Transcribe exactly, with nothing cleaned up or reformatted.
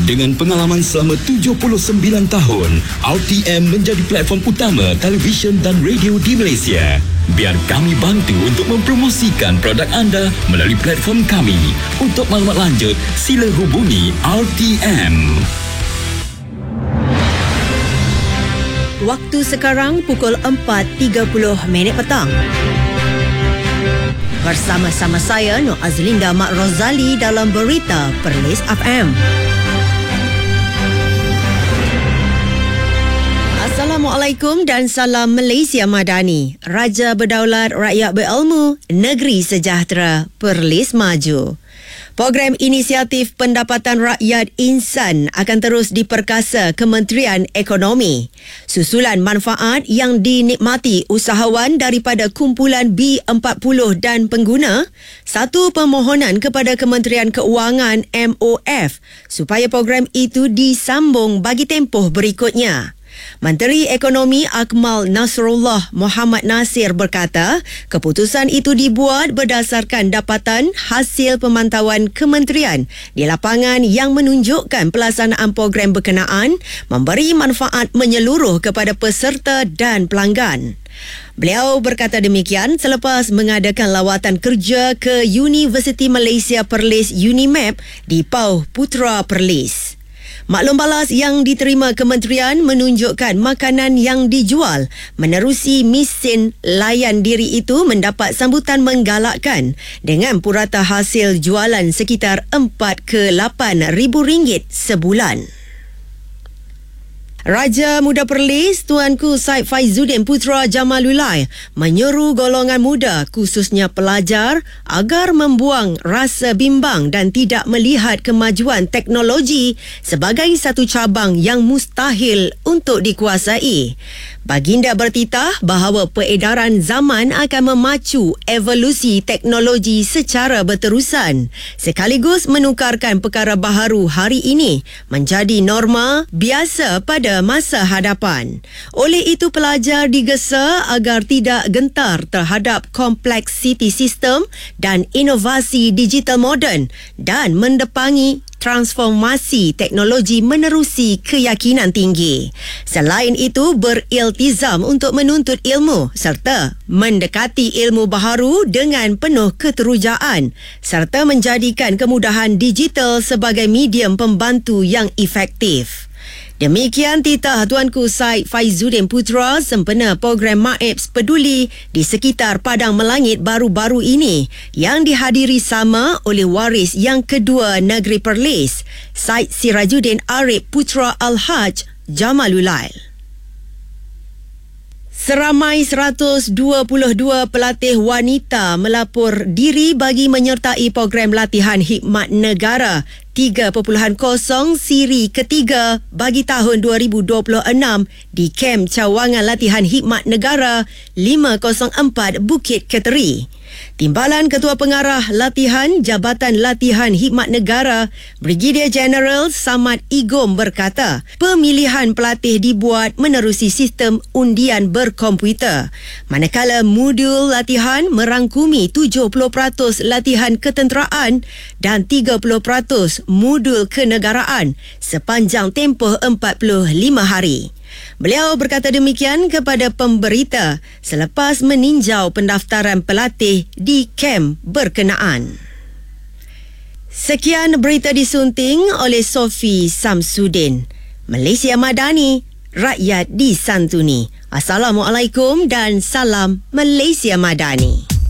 Dengan pengalaman selama tujuh puluh sembilan tahun, R T M menjadi platform utama televisyen dan radio di Malaysia. Biar kami bantu untuk mempromosikan produk anda melalui platform kami. Untuk maklumat lanjut, sila hubungi R T M. Waktu sekarang pukul empat tiga puluh minit petang. Bersama-sama saya, Nur Azlinda Mak Rozali dalam Berita Perlis F M. Assalamualaikum dan salam Malaysia Madani. Raja berdaulat, rakyat berilmu, negeri sejahtera, Perlis maju. Program Inisiatif Pendapatan Rakyat Insan akan terus diperkasa Kementerian Ekonomi. Susulan manfaat yang dinikmati usahawan daripada kumpulan B empat puluh dan pengguna, satu permohonan kepada Kementerian Keuangan M O F supaya program itu disambung bagi tempoh berikutnya. Menteri Ekonomi Akmal Nasrullah Muhammad Nasir berkata, keputusan itu dibuat berdasarkan dapatan hasil pemantauan kementerian di lapangan yang menunjukkan pelaksanaan program berkenaan memberi manfaat menyeluruh kepada peserta dan pelanggan. Beliau berkata demikian selepas mengadakan lawatan kerja ke Universiti Malaysia Perlis UNIMAP di Pauh Putra Perlis. Maklum balas yang diterima kementerian menunjukkan makanan yang dijual menerusi mesin layan diri itu mendapat sambutan menggalakkan dengan purata hasil jualan sekitar empat ke lapan ribu ringgit sebulan. Raja Muda Perlis, Tuanku Said Faizuddin Putra Jamalulai menyeru golongan muda khususnya pelajar agar membuang rasa bimbang dan tidak melihat kemajuan teknologi sebagai satu cabang yang mustahil untuk dikuasai. Baginda bertitah bahawa peredaran zaman akan memacu evolusi teknologi secara berterusan sekaligus menukarkan perkara baharu hari ini menjadi norma biasa pada masa hadapan. Oleh itu pelajar digesa agar tidak gentar terhadap kompleksiti sistem dan inovasi digital moden dan mendepangi transformasi teknologi menerusi keyakinan tinggi. Selain itu, beriltizam untuk menuntut ilmu serta mendekati ilmu baharu dengan penuh keterujaan serta menjadikan kemudahan digital sebagai medium pembantu yang efektif. Demikian titah Tuanku Said Faizuddin Putra sempena program MAEPS Peduli di sekitar Padang Melangit baru-baru ini yang dihadiri sama oleh waris yang kedua negeri Perlis, Said Sirajuddin Arif Putra Al-Haj Jamalulail. Seramai seratus dua puluh dua pelatih wanita melapor diri bagi menyertai program latihan khidmat negara tiga titik kosong siri ketiga bagi tahun dua ribu dua puluh enam di Kem Cawangan Latihan Khidmat Negara lima kosong empat Bukit Keteri. Timbalan Ketua Pengarah Latihan Jabatan Latihan Khidmat Negara Brigadier General Samad Igom berkata, pemilihan pelatih dibuat menerusi sistem undian berkomputer. Manakala modul latihan merangkumi tujuh puluh peratus latihan ketenteraan dan tiga puluh peratus modul kenegaraan sepanjang tempoh empat puluh lima hari. Beliau berkata demikian kepada pemberita selepas meninjau pendaftaran pelatih di kem berkenaan. Sekian berita disunting oleh Sofi Samsudin. Malaysia Madani, rakyat disantuni. Assalamualaikum dan salam Malaysia Madani.